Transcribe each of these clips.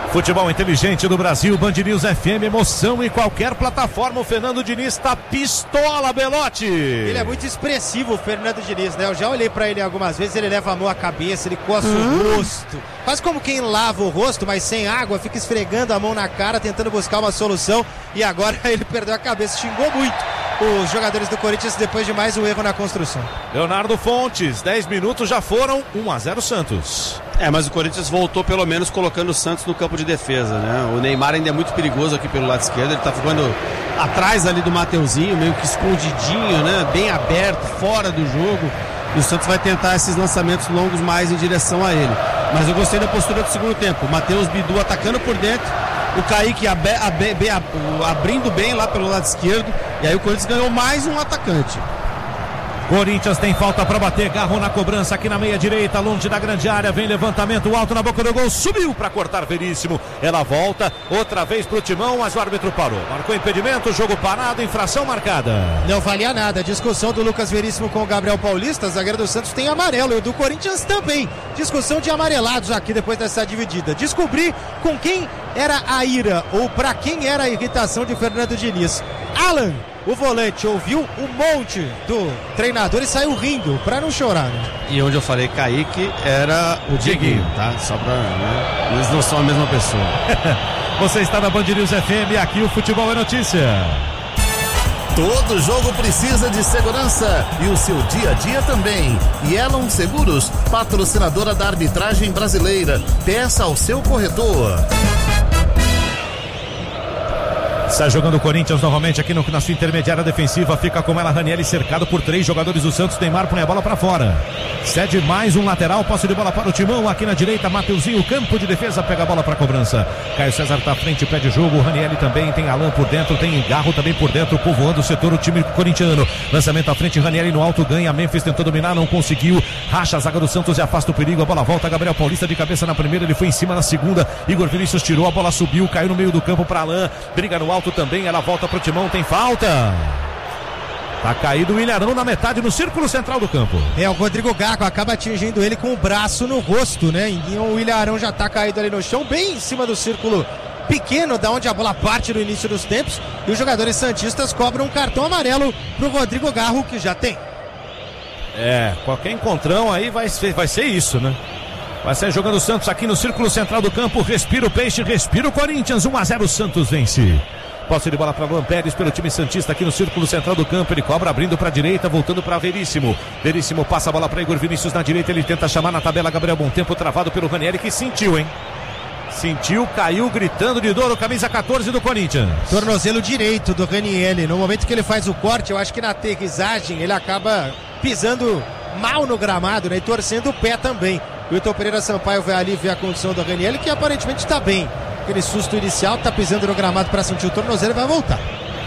Futebol inteligente do Brasil, Band News FM, emoção em qualquer plataforma. O Fernando Diniz tá pistola, Belotti. Ele é muito expressivo, o Fernando Diniz, né? Eu já olhei pra ele algumas vezes, ele leva a mão à cabeça, ele coça o rosto. Faz como quem lava o rosto, mas sem água, fica esfregando a mão na cara, tentando buscar uma solução. E agora ele perdeu a cabeça, xingou muito os jogadores do Corinthians depois de mais um erro na construção. Leonardo Fontes, 10 minutos já foram, 1-0 Santos. Mas o Corinthians voltou pelo menos colocando o Santos no campo de defesa, né? O Neymar ainda é muito perigoso aqui pelo lado esquerdo, ele tá ficando atrás ali do Mateuzinho, meio que escondidinho, né? Bem aberto, fora do jogo. E o Santos vai tentar esses lançamentos longos mais em direção a ele. Mas eu gostei da postura do segundo tempo. O Matheus Bidu atacando por dentro, o Kaique abrindo bem lá pelo lado esquerdo. E aí o Corinthians ganhou mais um atacante. Corinthians tem falta para bater, Garro na cobrança aqui na meia direita, longe da grande área, vem levantamento alto na boca do gol, subiu para cortar Veríssimo, ela volta outra vez pro Timão, mas o árbitro parou, marcou impedimento, jogo parado, infração marcada. Não valia nada, a discussão do Lucas Veríssimo com o Gabriel Paulista, zagueiro do Santos tem amarelo, e o do Corinthians também, discussão de amarelados aqui depois dessa dividida. Descobri com quem era a ira, ou para quem era a irritação de Fernando Diniz. Alan, o volante, ouviu um monte do treinador e saiu rindo, pra não chorar, né? E onde eu falei Kaique era o Dieguinho, tá? Só pra... né? Eles não são a mesma pessoa. Você está na Band News FM, aqui o Futebol é Notícia. Todo jogo precisa de segurança e o seu dia a dia também. Yellow Seguros, patrocinadora da arbitragem brasileira. Peça ao seu corretor. Está jogando o Corinthians novamente aqui na sua intermediária defensiva. Fica com ela Ranieri cercado por 3 jogadores do Santos. Neymar põe a bola para fora. Cede mais um lateral. Posse de bola para o Timão. Aqui na direita, Mateuzinho, campo de defesa. Pega a bola para a cobrança. Caio César está à frente, pede jogo. O Ranieri também. Tem Alan por dentro. Tem Garro também por dentro. Povoando o setor, o time corintiano. Lançamento à frente. Ranieri no alto ganha. Memphis tentou dominar, não conseguiu. Racha a zaga do Santos e afasta o perigo. A bola volta. Gabriel Paulista de cabeça na primeira. Ele foi em cima na segunda. Igor Vinícius tirou. A bola subiu. Caiu no meio do campo para Alan. Briga no alto também, ela volta pro Timão, tem falta. Tá caído o Ilharão na metade, no círculo central do campo. O Rodrigo Garro acaba atingindo ele com o braço no rosto, né? E o Ilharão já tá caído ali no chão, bem em cima do círculo pequeno, da onde a bola parte no início dos tempos. E os jogadores santistas cobram um cartão amarelo pro Rodrigo Garro, que já tem. Qualquer encontrão aí vai ser isso, né? Vai ser jogando o Santos aqui no círculo central do campo. Respira o Peixe, respira o Corinthians. 1-0 Santos vence. Posse de bola para Luan Pérez pelo time santista aqui no círculo central do campo. Ele cobra abrindo para a direita, voltando para Veríssimo. Veríssimo passa a bola para Igor Vinícius na direita. Ele tenta chamar na tabela Gabriel Bontempo, travado pelo Ranieri, que sentiu, hein? Sentiu, caiu gritando de dor o camisa 14 do Corinthians. Tornozelo direito do Ranieri. No momento que ele faz o corte, eu acho que na aterrissagem ele acaba pisando mal no gramado, né? E torcendo o pé também. O Wilton Pereira Sampaio vai ali ver a condição do Ranieri, que aparentemente está bem. Aquele susto inicial, tá pisando no gramado para sentir o tornozelo e vai voltar.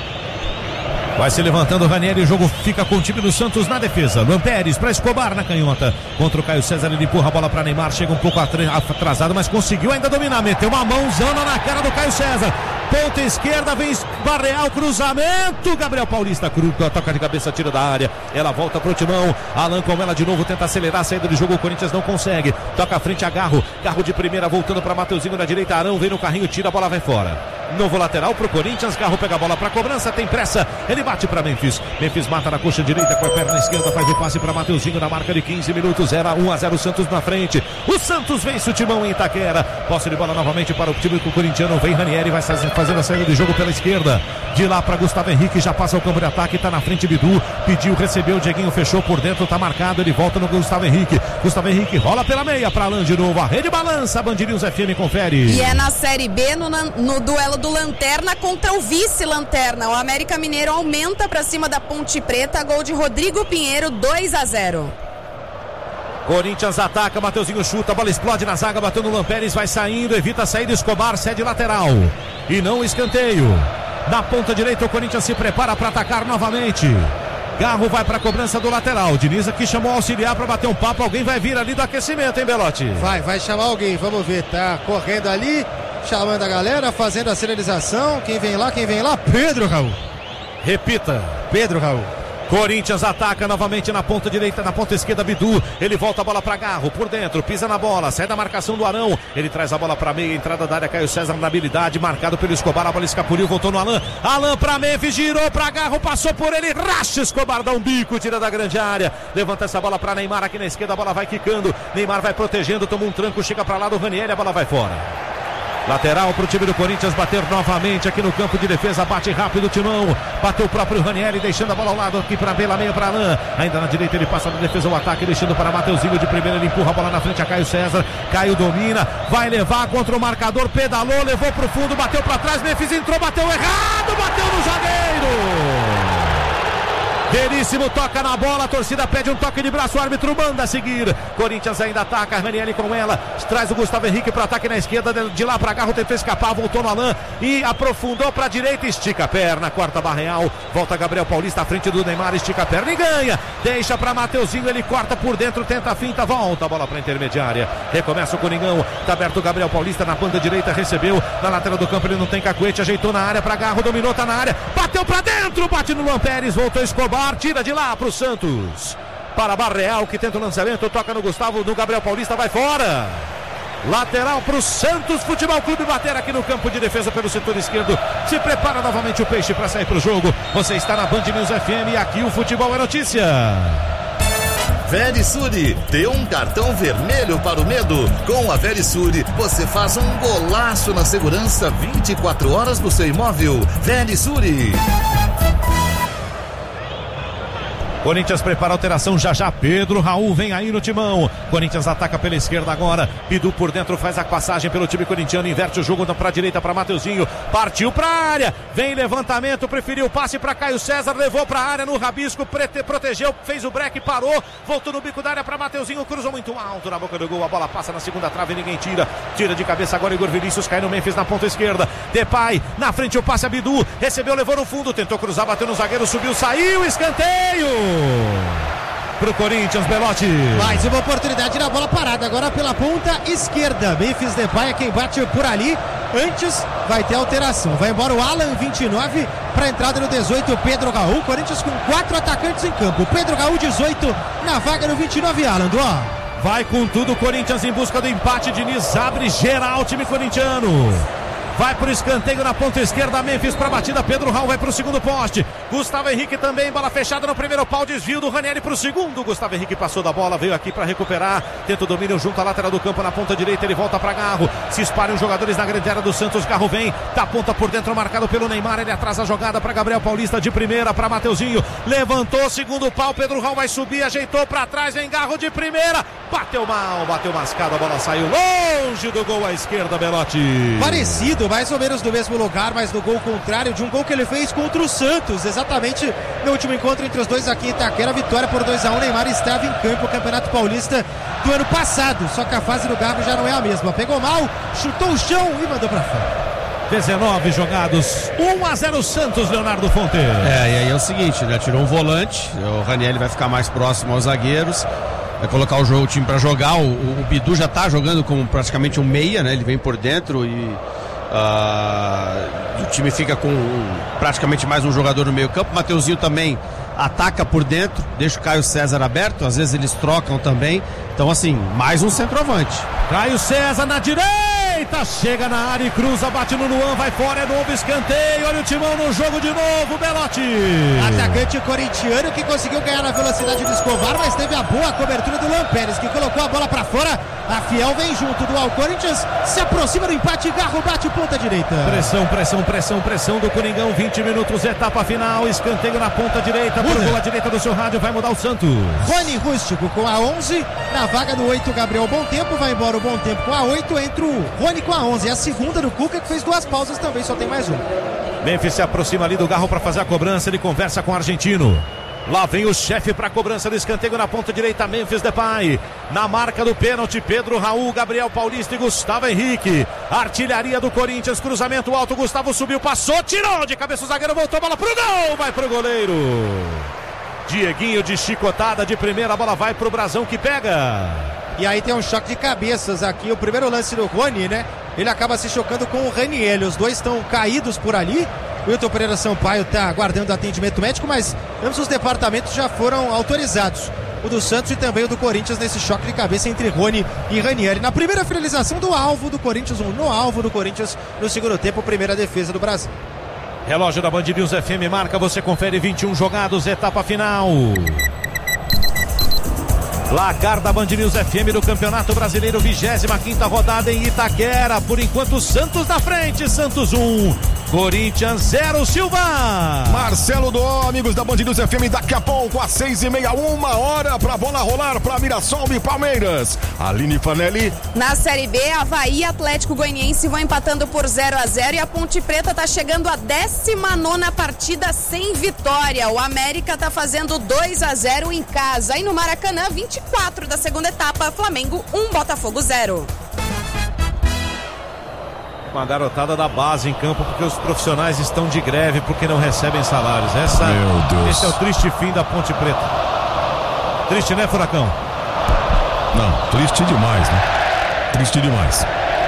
Vai se levantando o Ranieri, o jogo fica com o time do Santos na defesa. Luan Pérez para Escobar na canhota. Contra o Caio César, ele empurra a bola para Neymar, chega um pouco atrasado, mas conseguiu ainda dominar. Meteu uma mãozona na cara do Caio César. Ponta esquerda, vem Barreal, cruzamento. Gabriel Paulista toca de cabeça, tira da área. Ela volta pro Timão. Alan com ela de novo, tenta acelerar a saída do jogo. O Corinthians não consegue. Toca à frente a Garro. Garro de primeira, voltando para Mateuzinho na direita. Arão vem no carrinho, tira, a bola vai fora. Novo lateral pro Corinthians. Garro pega a bola pra cobrança, tem pressa. Ele bate pra Memphis. Memphis mata na coxa direita com a perna esquerda, faz o passe pra Mateuzinho na marca de 15 minutos. 1-0 Santos na frente. O Santos vence o Timão em Itaquera. Posse de bola novamente para o time corintiano. Vem Ranieri, vai fazendo a saída de jogo pela esquerda. De lá para Gustavo Henrique, já passa o campo de ataque, tá na frente Bidu. Pediu, recebeu, o Dieguinho fechou por dentro, tá marcado. Ele volta no Gustavo Henrique. Gustavo Henrique rola pela meia pra Alan de novo. A rede balança, Band News FM confere. E é na Série B, no duelo do Lanterna contra o vice-Lanterna. O América Mineiro aumenta pra cima da Ponte Preta. Gol de Rodrigo Pinheiro, 2-0. Corinthians ataca, Mateuzinho chuta, a bola explode na zaga, bateu no Luan Pérez, vai saindo, evita a saída, Escobar cede lateral. E não escanteio. Na ponta direita o Corinthians se prepara para atacar novamente. Garro vai para a cobrança do lateral. Diniz aqui chamou o auxiliar para bater um papo. Alguém vai vir ali do aquecimento, hein, Belotti? Vai chamar alguém, vamos ver. Tá correndo ali, chamando a galera, fazendo a sinalização. Quem vem lá? Pedro Raul. Repita. Pedro Raul. Corinthians ataca novamente na ponta direita, na ponta esquerda, Bidu. Ele volta a bola para Garro, por dentro, pisa na bola, sai da marcação do Arão. Ele traz a bola para meia, entrada da área, Caio César na habilidade, marcado pelo Escobar, a bola escapuliu, voltou no Alan. Alan para Memphis, girou para Garro, passou por ele, racha, Escobar dá um bico, tira da grande área. Levanta essa bola para Neymar aqui na esquerda, a bola vai quicando. Neymar vai protegendo, toma um tranco, chega para lá do Ranieri, a bola vai fora. Lateral para o time do Corinthians bater novamente aqui no campo de defesa, bate rápido o Timão, bateu o próprio Ranieri, deixando a bola ao lado aqui para Bela, meia para Alain, ainda na direita ele passa na defesa o ataque, deixando para Mateuzinho de primeira, ele empurra a bola na frente a Caio César, Caio domina, vai levar contra o marcador, pedalou, levou para o fundo, bateu para trás, Memphis entrou, bateu errado, bateu no zagueiro. Veríssimo toca na bola, a torcida pede um toque de braço, o árbitro manda seguir. Corinthians ainda ataca, Ranieri com ela, traz o Gustavo Henrique para ataque na esquerda, de lá para Garro, tentou escapar, voltou no Alain e aprofundou para a direita, estica a perna, corta a barra real, volta Gabriel Paulista à frente do Neymar, estica a perna e ganha, deixa para Mateuzinho, ele corta por dentro, tenta a finta, volta a bola para a intermediária, recomeça o Coringão, tá aberto o Gabriel Paulista na banda direita, recebeu, na lateral do campo ele não tem cacuete, ajeitou na área para Garro, dominou, tá na área, bateu para dentro, bate no Luan Pérez, voltou Escobar, tira de lá pro Santos, para Barreal que tenta o lançamento, toca no Gustavo, no Gabriel Paulista, vai fora, lateral pro Santos Futebol Clube bater aqui no campo de defesa pelo setor esquerdo, se prepara novamente o Peixe para sair pro jogo, você está na Band News FM e aqui o futebol é notícia. Verisure, dê um cartão vermelho para o medo. Com a Verisure, você faz um golaço na segurança 24 horas do seu imóvel. Verisure. Corinthians prepara a alteração já. Pedro Raul vem aí no timão. Corinthians ataca pela esquerda agora. Bidu por dentro faz a passagem pelo time corintiano. Inverte o jogo para a direita para Mateuzinho. Partiu para a área. Vem levantamento. Preferiu o passe para Caio César. Levou para a área no rabisco. Protegeu. Fez o break. Parou. Voltou no bico da área para Mateuzinho. Cruzou muito alto na boca do gol. A bola passa na segunda trave. Ninguém tira. Tira de cabeça agora Igor Vinícius. Cai no Memphis na ponta esquerda. Depay na frente. O passe a Bidu. Recebeu, levou no fundo. Tentou cruzar. Bateu no zagueiro. Subiu. Saiu. Escanteio. Pro Corinthians, Belotti. Mais uma oportunidade na bola parada, agora pela ponta esquerda. Memphis Depay é quem bate por ali. Antes vai ter alteração. Vai embora o Alan, 29, para a entrada no 18, Pedro Raul. Corinthians com 4 atacantes em campo. Pedro Raul, 18, na vaga no 29, Alan. Vai com tudo o Corinthians em busca do empate. Diniz abre geral, time corintiano. Vai pro escanteio na ponta esquerda, Memphis pra batida, Pedro Raul vai pro segundo poste, Gustavo Henrique também, bola fechada no primeiro pau, desvio do Ranieri pro segundo, Gustavo Henrique passou da bola, veio aqui pra recuperar, tenta o domínio junto à lateral do campo na ponta direita, ele volta pra Garro, se espalham os jogadores na grande área do Santos, Garro vem, da ponta por dentro, marcado pelo Neymar, ele atrasa a jogada pra Gabriel Paulista de primeira, pra Mateuzinho, levantou, segundo pau, Pedro Raul vai subir, ajeitou pra trás, vem Garro de primeira, bateu mal, bateu mascado, a bola saiu longe do gol à esquerda, Belotti. Parecido, mais ou menos do mesmo lugar, mas no gol contrário de um gol que ele fez contra o Santos, exatamente no último encontro entre os dois aqui em Itaquera, vitória por 2-1, Neymar estava em campo, o Campeonato Paulista do ano passado, só que a fase do Garro já não é a mesma, pegou mal, chutou o chão e mandou pra fora. 19 jogados, 1-0 Santos, Leonardo Fonte. E aí é o seguinte, né? Tirou um volante, o Ranieri vai ficar mais próximo aos zagueiros, vai colocar o time para jogar, o Bidu já tá jogando como praticamente um meia, né? Ele vem por dentro e o time fica com praticamente mais um jogador no meio campo. Mateuzinho também ataca por dentro, deixa o Caio César aberto, às vezes eles trocam também, então assim, mais um centroavante. Caio César na direita, chega na área e cruza, bate no Luan, vai fora, é novo escanteio, olha o Timão no jogo de novo, Belotti. Atacante corintiano que conseguiu ganhar na velocidade do Escobar, mas teve a boa cobertura do Luan Pérez, que colocou a bola pra fora, a Fiel vem junto do Corinthians, se aproxima do empate, Garro bate ponta direita. Pressão do Coringão, 20 minutos, etapa final, escanteio na ponta direita, por gol à direita do seu rádio, vai mudar o Santos. Rony Rústico com a 11, na vaga do 8, Gabriel Bom Tempo, vai embora o Bom Tempo com a 8, entra o Rony com a 11, é a segunda do Cuca, que fez 2 pausas também, só tem mais um. Memphis se aproxima ali do Garro para fazer a cobrança, ele conversa com o argentino. Lá vem o chefe para a cobrança do escanteio na ponta direita, Memphis Depay. Na marca do pênalti, Pedro Raul, Gabriel Paulista e Gustavo Henrique. Artilharia do Corinthians, cruzamento alto, Gustavo subiu, passou, tirou de cabeça o zagueiro, voltou a bola pro gol, vai pro goleiro. Dieguinho de chicotada de primeira, a bola vai pro Brazão que pega. E aí tem um choque de cabeças aqui, o primeiro lance do Rony, né? Ele acaba se chocando com o Ranieri, os dois estão caídos por ali, O Wilton Pereira Sampaio está aguardando atendimento médico, mas ambos os departamentos já foram autorizados. O do Santos e também o do Corinthians nesse choque de cabeça entre Rony e Ranieri. Na primeira finalização do alvo do Corinthians, no alvo do Corinthians no segundo tempo, primeira defesa do Brasil. Relógio da Band News FM marca, você confere 21 jogados, etapa final. Placar da Band News FM do Campeonato Brasileiro, 25ª rodada em Itaquera. Por enquanto, Santos na frente, Santos 1, Corinthians 0, Silva. Marcelo Dó, amigos da Band News FM, daqui a pouco, às 6h30, 1h pra bola rolar pra Mirassol e Palmeiras. Aline Fanelli. Na Série B, Avaí e Atlético Goianiense vão empatando por 0-0 e a Ponte Preta tá chegando à 19ª partida sem vitória. O América tá fazendo 2-0 em casa. E no Maracanã, 24 da segunda etapa, Flamengo 1, Botafogo 0. Uma garotada da base em campo porque os profissionais estão de greve porque não recebem salários. Esse é o triste fim da Ponte Preta. Triste, né, Furacão? Não, triste demais, né? Triste demais.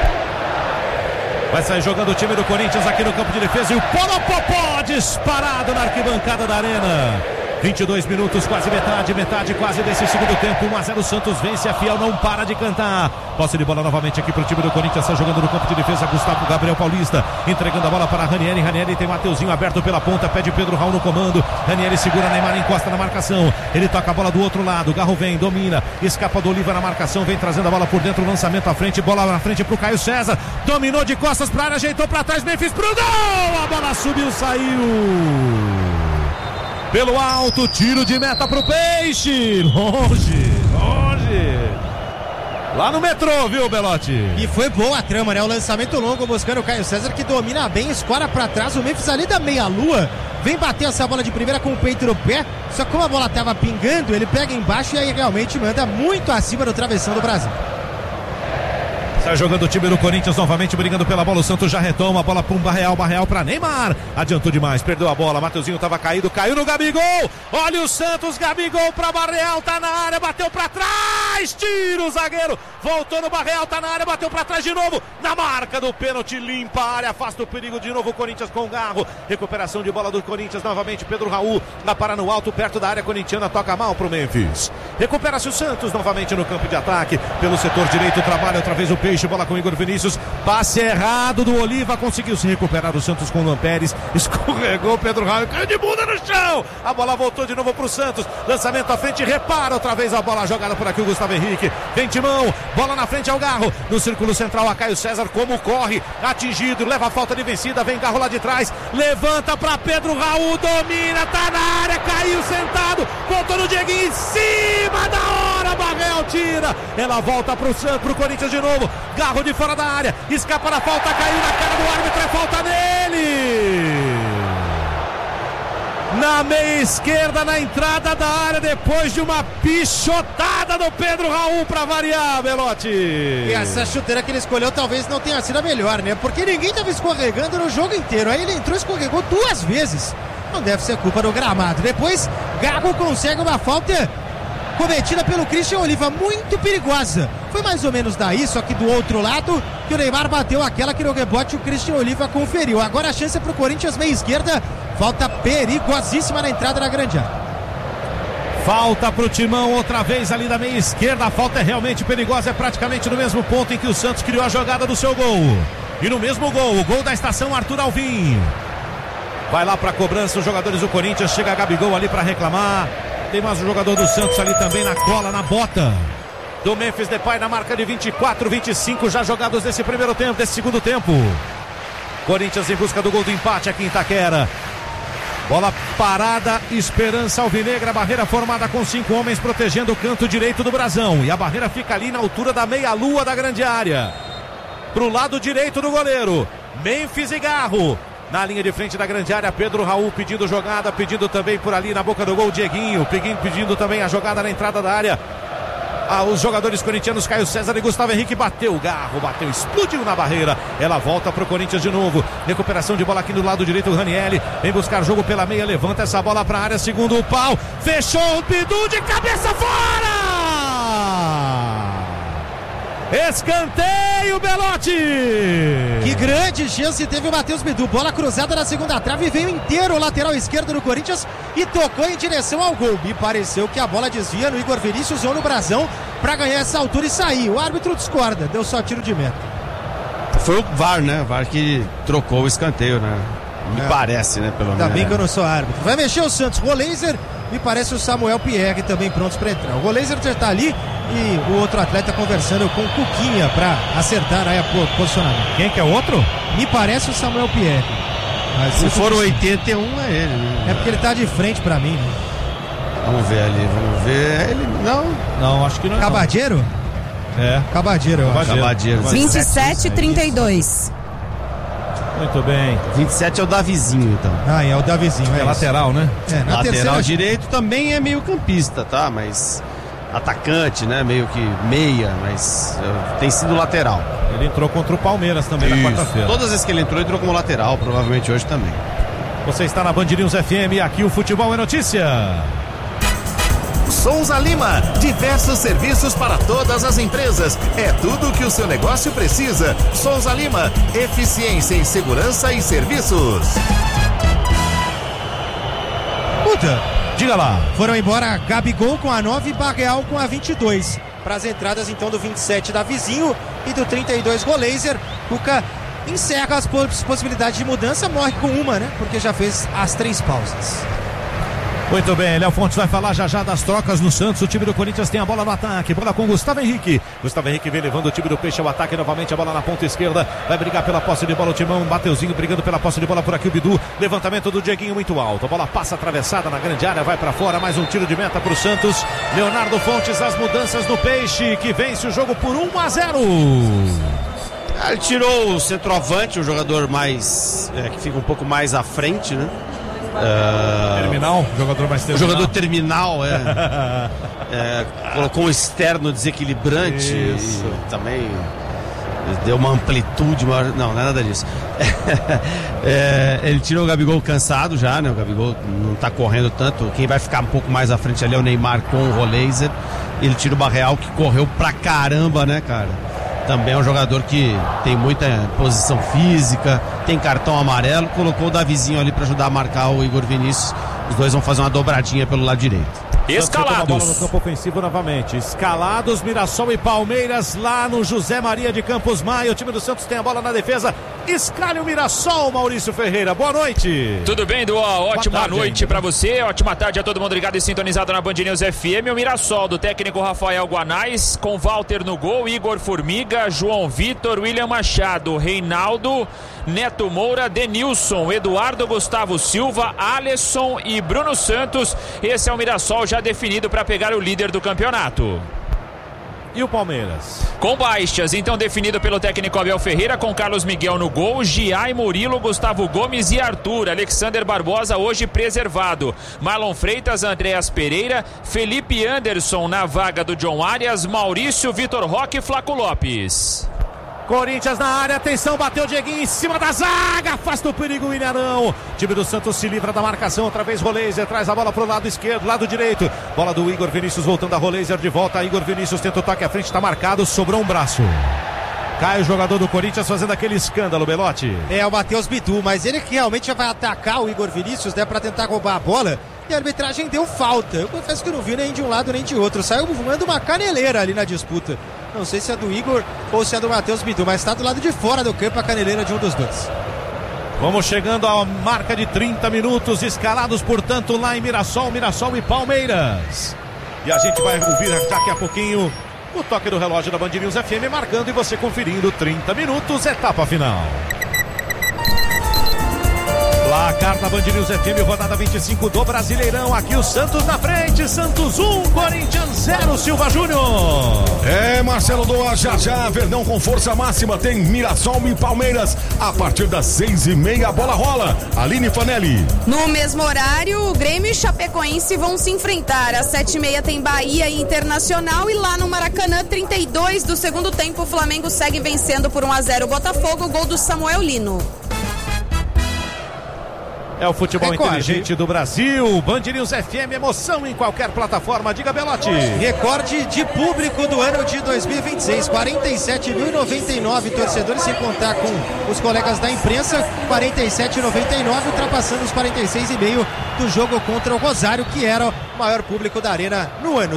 Vai sair jogando o time do Corinthians aqui no campo de defesa e o Polopopó disparado na arquibancada da Arena. 22 minutos, quase metade quase desse segundo tempo. 1-0, Santos vence, a Fiel não para de cantar. Posse de bola novamente aqui pro time do Corinthians, está jogando no campo de defesa. Gustavo Gabriel Paulista, entregando a bola para Ranieri. Ranieri tem Mateuzinho aberto pela ponta, pede Pedro Raul no comando. Ranieri segura, Neymar encosta na marcação. Ele toca a bola do outro lado, Garro vem, domina, escapa do Oliva na marcação, vem trazendo a bola por dentro, lançamento à frente, bola na frente pro Caio César. Dominou de costas pra área, ajeitou pra trás, Memphis pro gol! A bola subiu, saiu. Pelo alto, tiro de meta pro Peixe. Longe. Lá no metrô, viu, Belotti? E foi boa a trama, né? O lançamento longo buscando o Caio César, que domina bem, escora pra trás. O Memphis ali da meia-lua vem bater essa bola de primeira com o peito no pé. Só que como a bola tava pingando, ele pega embaixo e aí realmente manda muito acima do travessão do Brasil. Sai jogando o time do Corinthians novamente, brigando pela bola. O Santos já retoma a bola para um Barreal para Neymar. Adiantou demais, perdeu a bola. Mateuzinho estava caído, caiu no Gabigol. Olha o Santos, Gabigol para Barreal, tá na área, bateu para trás. Tira o zagueiro, voltou no Barreal, tá na área, bateu para trás de novo. Na marca do pênalti, limpa a área, afasta o perigo de novo. O Corinthians com o Garro. Recuperação de bola do Corinthians novamente. Pedro Raul na para no alto, perto da área corintiana, toca mal pro Memphis. Recupera-se o Santos novamente no campo de ataque. Pelo setor direito, trabalha outra vez o Peixe, bola com o Igor Vinícius, passe errado do Oliva, conseguiu se recuperar o Santos com o Lampérez, escorregou Pedro Raul, caiu de bunda no chão, a bola voltou de novo pro Santos, lançamento à frente, repara outra vez a bola jogada por aqui o Gustavo Henrique, vem Timão, bola na frente ao Garro, no círculo central a Caio César, como corre, atingido, leva a falta de vencida, vem Garro lá de trás, levanta pra Pedro Raul, domina, tá na área, caiu sentado, voltou no Dieguinho, em cima da hora, Barreal tira, ela volta pro Santos, pro Corinthians de novo, Garro de fora da área, escapa da falta, caiu na cara do árbitro, é falta nele! Na meia esquerda, na entrada da área, depois de uma pichotada do Pedro Raul pra variar, Belotti. E essa chuteira que ele escolheu talvez não tenha sido a melhor, né? Porque ninguém tava escorregando no jogo inteiro, aí ele entrou e escorregou 2 vezes. Não deve ser culpa do gramado. Depois, Gago consegue uma falta cometida pelo Christian Oliva, muito perigosa. Foi mais ou menos daí, só que do outro lado, que o Neymar bateu aquela que no rebote o Christian Oliva conferiu. Agora a chance é pro Corinthians, meia esquerda, falta perigosíssima na entrada da grande área. Falta pro Timão outra vez ali da meia esquerda, a falta é realmente perigosa, é praticamente no mesmo ponto em que o Santos criou a jogada do seu gol. E no mesmo gol, o gol da estação Arthur Alvim. Vai lá pra cobrança os jogadores do Corinthians, chega a Gabigol ali pra reclamar. Tem mais um jogador do Santos ali também na cola, na bota do Memphis Depay, na marca de 24, 25 já jogados desse primeiro tempo, desse segundo tempo. Corinthians em busca do gol do empate aqui em Itaquera. Bola parada, Esperança Alvinegra, barreira formada com 5 homens protegendo o canto direito do Brasão. E a barreira fica ali na altura da meia-lua da grande área. Pro lado direito do goleiro, Memphis e Garro. Na linha de frente da grande área, Pedro Raul pedindo jogada, pedindo também por ali na boca do gol, Dieguinho, pedindo também a jogada na entrada da área. Os jogadores corintianos, Caio César e Gustavo Henrique, bateu, Garro, bateu, explodiu na barreira. Ela volta pro Corinthians de novo. Recuperação de bola aqui do lado direito, o Ranieri vem buscar jogo pela meia, levanta essa bola pra área, segundo o pau, fechou o Bidu de cabeça fora! Escanteio, Belotti! Que grande chance teve o Matheus Bidu. Bola cruzada na segunda trave, veio inteiro o lateral esquerdo do Corinthians e tocou em direção ao gol. Me pareceu que a bola desvia no Igor Vinícius ou no Brazão para ganhar essa altura e sair. O árbitro discorda, deu só tiro de meta. Foi o VAR, né? O VAR que trocou o escanteio, né? Me parece, né? Pelo menos. Ainda bem que eu não sou árbitro. Vai mexer o Santos. Roleiser, me parece o Samuel Pierre também prontos para entrar. O Roleiser já está ali e o outro atleta conversando com o Cuquinha para acertar aí o posicionamento. Quem que é o outro? Me parece o Samuel Pierre. Mas se for o 81 é ele, né? É porque ele tá de frente para mim, né? Vamos ver ali, vamos ver. Ele não, acho que não é. Cabadeiro? É. Cabadeiro, eu acho. Cabadeiro. 27-32. Muito bem. 27 é o Davizinho, então. Ah, é o Davizinho. É lateral, né? É, na lateral terceira... direito também é meio campista, tá? Mas atacante, né? Meio que meia, mas tem sido lateral. Ele entrou contra o Palmeiras também na quarta-feira. Todas as vezes que ele entrou como lateral, provavelmente hoje também. Você está na Band News FM, aqui o Futebol é Notícia. Souza Lima, diversos serviços para todas as empresas. É tudo o que o seu negócio precisa. Souza Lima, eficiência em segurança e serviços. Puta, diga lá. Foram embora Gabigol com a 9 e Barreal com a 22. Para as entradas então do 27 Davizinho e do 32 Roleiser. Cuca encerra as possibilidades de mudança, morre com uma, né? Porque já fez as 3 pausas. Muito bem, Léo Fontes vai falar já das trocas no Santos. O time do Corinthians tem a bola no ataque, bola com Gustavo Henrique. Gustavo Henrique vem levando o time do Peixe ao ataque novamente, a bola na ponta esquerda, vai brigar pela posse de bola o Timão, Mateuzinho brigando pela posse de bola por aqui o Bidu, levantamento do Dieguinho muito alto, a bola passa atravessada na grande área, vai pra fora, mais um tiro de meta pro Santos. Leonardo Fontes, as mudanças no Peixe, que vence o jogo por 1-0. Ele tirou o centroavante, o jogador mais que fica um pouco mais à frente, né? Terminal, jogador mais terminal. O jogador terminal, colocou um externo desequilibrante. Isso. E também deu uma amplitude maior. Não é nada disso. Ele tirou o Gabigol cansado já, né? O Gabigol não tá correndo tanto. Quem vai ficar um pouco mais à frente ali é o Neymar com o Roleiser. Ele tira o Barreal, que correu pra caramba, né, cara? Também é um jogador que tem muita posição física, tem cartão amarelo, colocou o Davizinho ali para ajudar a marcar o Igor Vinícius. Os dois vão fazer uma dobradinha pelo lado direito. Escalados. Bola no campo ofensivo novamente. Escalados, Mirassol e Palmeiras lá no José Maria de Campos Maia. O time do Santos tem a bola na defesa. Escalhe o Mirassol, Maurício Ferreira. Boa noite. Tudo bem, Du? Ótima noite pra você. Ótima tarde a todo mundo ligado e sintonizado na Band News FM. O Mirassol do técnico Rafael Guanais, com Walter no gol, Igor Formiga, João Vitor, William Machado, Reinaldo, Neto Moura, Denilson, Eduardo Gustavo Silva, Alisson e Bruno Santos. Esse é o Mirassol já definido para pegar o líder do campeonato. E o Palmeiras? Com baixas, então definido pelo técnico Abel Ferreira, com Carlos Miguel no gol, Giai, Murilo, Gustavo Gomes e Arthur. Alexander Barbosa hoje preservado. Marlon Freitas, Andréas Pereira, Felipe Anderson na vaga do John Arias, Maurício, Vitor Roque e Flaco Lopes. Corinthians na área, atenção, bateu o Dieguinho em cima da zaga, afasta o perigo o Ilharão. Time do Santos se livra da marcação, outra vez Roleiser, traz a bola pro lado esquerdo, lado direito. Bola do Igor Vinícius voltando a Roleiser, de volta, Igor Vinícius tenta o toque à frente, está marcado, sobrou um braço. Cai o jogador do Corinthians fazendo aquele escândalo, Belotti. É o Matheus Bidu, mas ele que realmente vai atacar o Igor Vinícius, né, para tentar roubar a bola. E a arbitragem deu falta. Eu confesso que eu não vi nem de um lado nem de outro. Saiu voando uma caneleira ali na disputa. Não sei se é do Igor ou se é do Matheus Bidu, mas está do lado de fora do campo a caneleira de um dos dois. Vamos chegando à marca de 30 minutos, escalados, portanto, lá em Mirassol e Palmeiras. E a gente vai ouvir daqui a pouquinho o toque do relógio da Band News FM, marcando e você conferindo 30 minutos, etapa final. Placar da Band News FM, rodada 25 do Brasileirão. Aqui o Santos na frente, Santos 1, Corinthians 0, Silva Júnior. Marcelo Doa, já, Verdão com força máxima, tem Mirassol e Palmeiras. A partir das 6h30 a bola rola. Aline Fanelli. No mesmo horário, o Grêmio e Chapecoense vão se enfrentar. Às 7h30 tem Bahia e Internacional. E lá no Maracanã, 32 do segundo tempo, o Flamengo segue vencendo por 1-0 o Botafogo, gol do Samuel Lino. É o futebol Recorde. inteligente do Brasil. Band News FM, emoção em qualquer plataforma. Diga, Belotti. Recorde de público do ano de 2026. 47.099 torcedores, sem contar com os colegas da imprensa. 47.099, ultrapassando os 46,5 do jogo contra o Rosário, que era o maior público da Arena no ano.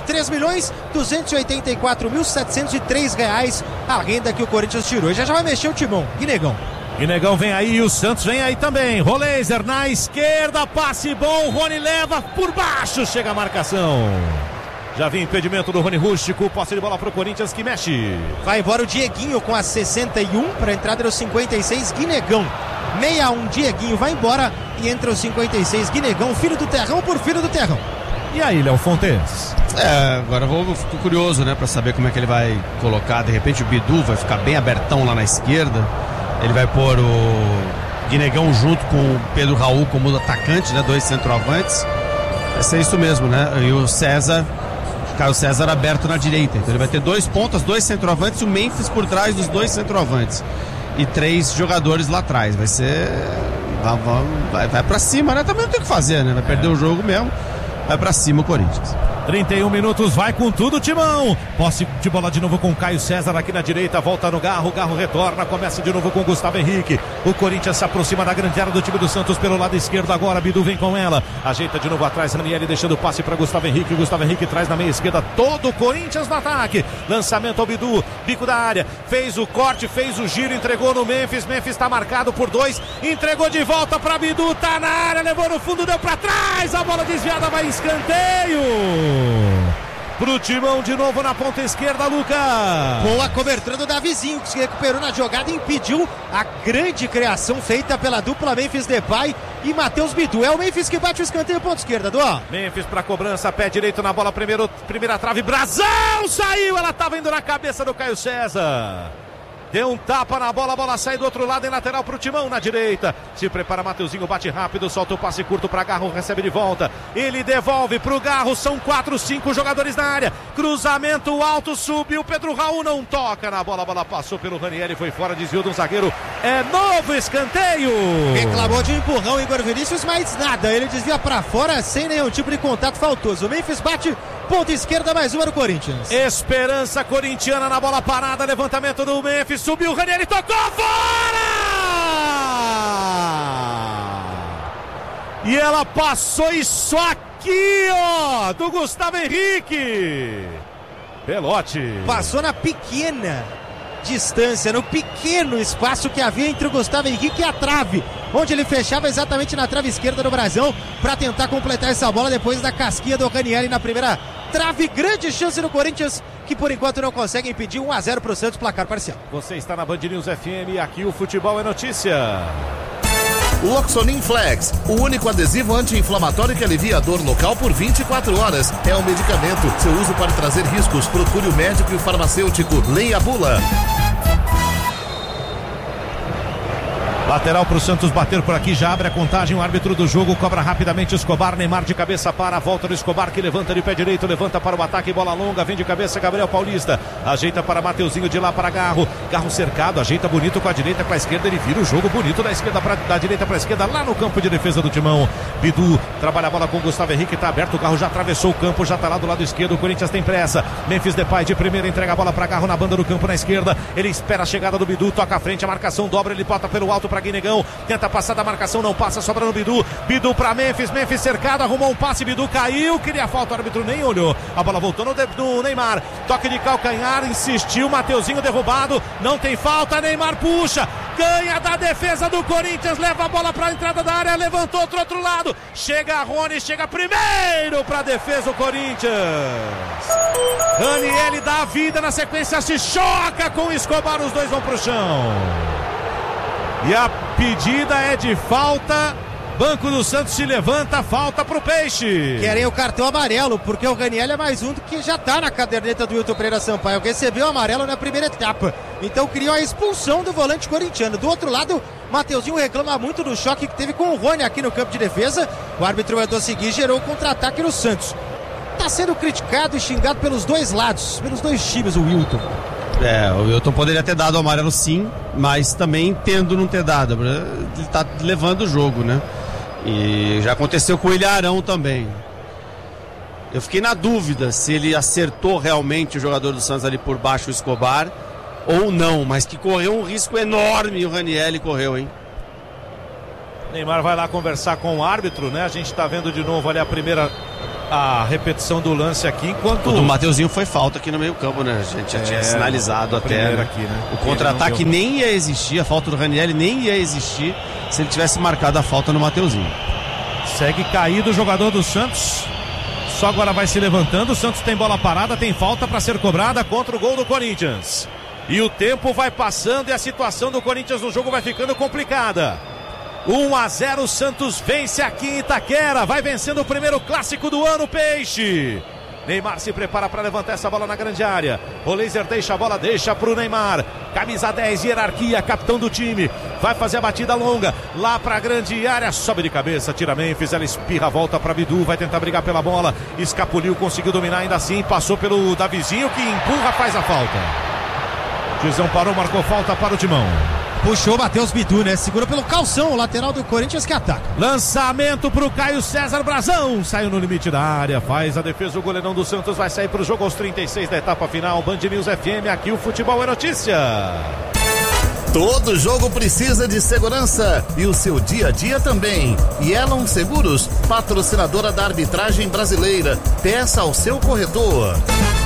3.284.703 reais a renda que o Corinthians tirou. Já vai mexer o timão. Guinegão. Guinegão vem aí e o Santos vem aí também. Roleiser na esquerda, passe bom. Rony leva por baixo, chega a marcação. Já vem impedimento do Rony Rústico. Posse de bola pro Corinthians que mexe. Vai embora o Dieguinho com a 61 para a entrada dos 56. Guinegão. 61, Dieguinho vai embora e entra os 56. Guinegão, filho do Terrão por filho do Terrão. E aí, Léo Fontes? Agora eu fico curioso, né, pra saber como é que ele vai colocar. De repente o Bidu vai ficar bem abertão lá na esquerda. Ele vai pôr o Guinegão junto com o Pedro Raul como atacante, né? 2 centroavantes. Vai ser isso mesmo, né? E o Carlos César aberto na direita. Então ele vai ter 2 pontas, 2 centroavantes e o Memphis por trás dos 2 centroavantes. E 3 jogadores lá atrás. Vai ser... Vai pra cima, né? Também não tem o que fazer, né? Vai perder o jogo mesmo. Vai pra cima o Corinthians. 31 minutos, vai com tudo, Timão. Posse de bola de novo com o Caio César aqui na direita, volta no Garro, Garro retorna, começa de novo com o Gustavo Henrique. O Corinthians se aproxima da grande área do time do Santos pelo lado esquerdo agora, Bidu vem com ela, ajeita de novo atrás, Ranieri deixando o passe para Gustavo Henrique traz na meia esquerda todo o Corinthians no ataque. Lançamento ao Bidu, bico da área, fez o corte, fez o giro, entregou no Memphis está marcado por 2, entregou de volta para Bidu, tá na área, levou no fundo, deu para trás, a bola desviada, vai escanteio. Pro Timão de novo na ponta esquerda, Lucas. Boa cobertura do Davizinho, que se recuperou na jogada e impediu a grande criação feita pela dupla Memphis Depay e Matheus Bidu. É o Memphis que bate o escanteio, ponta esquerda, Dó. Memphis pra cobrança, pé direito na bola, primeira trave, Brazão, saiu, ela tava indo na cabeça do Caio César. Deu um tapa na bola, a bola sai do outro lado em lateral pro Timão na direita. Se prepara Mateuzinho, bate rápido, solta o passe curto pra Garro, recebe de volta. Ele devolve pro Garro, são 4, 5 jogadores na área. Cruzamento alto, subiu, Pedro Raul não toca na bola, a bola passou pelo Ranieri, foi fora, desviou do zagueiro. É novo escanteio. Reclamou de um empurrão Igor Vinícius, mas nada, ele desvia pra fora sem nenhum tipo de contato faltoso. O Memphis bate, ponta esquerda, mais uma do Corinthians. Esperança corintiana na bola parada, levantamento do Memphis, subiu o Ranieri, tocou fora! E ela passou isso aqui, ó, do Gustavo Henrique. Belotti. Passou na pequena distância, no pequeno espaço que havia entre o Gustavo Henrique e a trave, onde ele fechava exatamente na trave esquerda do Brasão para tentar completar essa bola depois da casquinha do Ranieri na primeira trave. Grande chance do Corinthians, que por enquanto não consegue impedir. 1-0 pro Santos, placar parcial. Você está na Band News FM, aqui o futebol é notícia. Loxonin Flex, o único adesivo anti-inflamatório que alivia a dor local por 24 horas. É um medicamento. Seu uso pode trazer riscos. Procure o médico e o farmacêutico. Leia a bula. Lateral para o Santos bater por aqui, já abre a contagem, o árbitro do jogo cobra rapidamente Escobar, Neymar de cabeça para a volta do Escobar, que levanta de pé direito, levanta para o ataque, bola longa, vem de cabeça Gabriel Paulista, ajeita para Mateuzinho, de lá para Garro, Garro cercado, ajeita bonito com a direita, com a esquerda, ele vira o jogo bonito da direita para a esquerda, lá no campo de defesa do Timão. Bidu trabalha a bola com o Gustavo Henrique, tá aberto, o Garro já atravessou o campo, já tá lá do lado esquerdo, o Corinthians tem pressa, Memphis Depay de primeira, entrega a bola para Garro na banda do campo na esquerda, ele espera a chegada do Bidu, toca à frente, a marcação dobra, ele bota pelo alto para Guinegão, tenta passar da marcação, não passa, sobra no Bidu, Bidu para Memphis cercado, arrumou um passe, Bidu caiu, queria falta, o árbitro nem olhou, a bola voltou no Neymar, toque de calcanhar, insistiu, Mateuzinho derrubado, não tem falta, Neymar puxa, ganha da defesa do Corinthians, leva a bola para a entrada da área, levantou pro outro lado, chega Rony, chega primeiro para a defesa do Corinthians, Ranieri dá a vida, na sequência se choca com o Escobar, os dois vão pro chão. E a pedida é de falta. Banco do Santos se levanta, falta pro Peixe. Querem o cartão amarelo, porque o Ranieri é mais um do que já tá na caderneta do Wilton Pereira Sampaio. Recebeu o amarelo na primeira etapa. Então criou a expulsão do volante corintiano. Do outro lado, Mateuzinho reclama muito do choque que teve com o Rony aqui no campo de defesa. O árbitro mandou seguir, gerou o contra-ataque no Santos. Tá sendo criticado e xingado pelos dois lados, pelos dois times, o Wilton. O Wilton poderia ter dado o amarelo sim, mas também entendo não ter dado. Ele tá levando o jogo, né? E já aconteceu com o Ilharão também. Eu fiquei na dúvida se ele acertou realmente o jogador do Santos ali por baixo, o Escobar, ou não, mas que correu um risco enorme o Ranieri correu, hein? Neymar vai lá conversar com o árbitro, né? A gente tá vendo de novo ali a repetição do lance aqui, enquanto... O do Mateuzinho foi falta aqui no meio campo, né? A gente já tinha sinalizado até, né? Aqui, né? O contra-ataque nem ia existir, a falta do Ranieri nem ia existir se ele tivesse marcado a falta no Mateuzinho. Segue caído o jogador do Santos. Só agora vai se levantando. O Santos tem bola parada, tem falta para ser cobrada contra o gol do Corinthians. E o tempo vai passando e a situação do Corinthians no jogo vai ficando complicada. 1-0, o Santos vence aqui em Itaquera. Vai vencendo o primeiro clássico do ano, Peixe. Neymar se prepara para levantar essa bola na grande área. O Laser deixa a bola, deixa para o Neymar. Camisa 10, hierarquia, capitão do time. Vai fazer a batida longa lá para a grande área. Sobe de cabeça, tira Memphis. Ela espirra, volta para Bidu. Vai tentar brigar pela bola. Escapuliu, conseguiu dominar ainda assim. Passou pelo Davizinho que empurra, faz a falta. Juizão parou, marcou falta para o Timão. Puxou, Matheus Bidu, né? Segura pelo calção, o lateral do Corinthians que ataca. Lançamento pro Caio César, Brazão. Saiu no limite da área, faz a defesa. O goleirão do Santos vai sair pro jogo aos 36 da etapa final. Band News FM, aqui o futebol é notícia. Todo jogo precisa de segurança e o seu dia a dia também. E Elon Seguros, patrocinadora da arbitragem brasileira. Peça ao seu corretor.